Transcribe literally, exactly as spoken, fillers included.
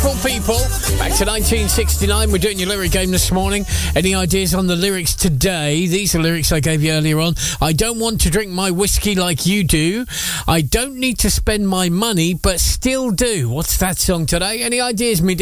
Beautiful People. Back to nineteen sixty-nine. We're doing your lyric game this morning. Any ideas on the lyrics today? These are lyrics I gave you earlier on. I don't want to drink my whiskey like you do. I don't need to spend my money, but still do. What's that song today? Any ideas, me dear?